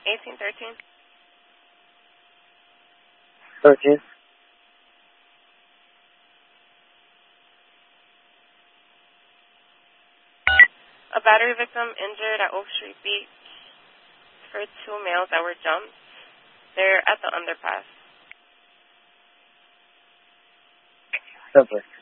1813. 13. A battery victim injured at Oak Street Beach for 2 males that were jumped. They're at the underpass. Simple.